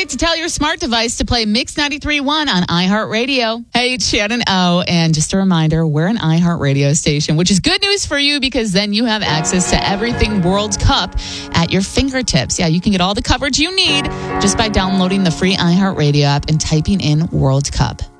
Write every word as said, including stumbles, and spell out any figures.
forget to tell your smart device to play Mix ninety-three point one on iHeartRadio. Hey, it's Shannon O. And just a reminder, we're an iHeartRadio station, which is good news for you because then you have access to everything World Cup at your fingertips. Yeah, you can get all the coverage you need just by downloading the free iHeartRadio app and typing in World Cup.